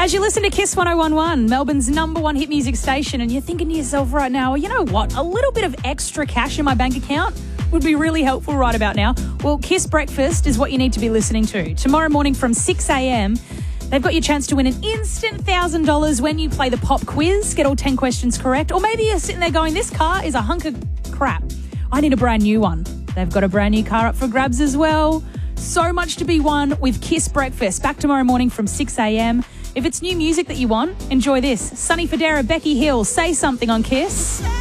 As you listen to Kiss 1011, Melbourne's #1 hit music station, and you're thinking to yourself right now, you know what, a little bit of extra cash in my bank account would be really helpful right about now. Well, Kiss Breakfast is what you need to be listening to. Tomorrow morning from 6 a.m, they've got your chance to win an instant $1,000 when you play the pop quiz, get all 10 questions correct. Or maybe you're sitting there going, this car is a hunk of crap. I need a brand new one. They've got a brand new car up for grabs as well. So much to be won with Kiss Breakfast. Back tomorrow morning from 6 a.m. If it's new music that you want, enjoy this. Sonny Fodera, Becky Hill, Say Something on Kiss.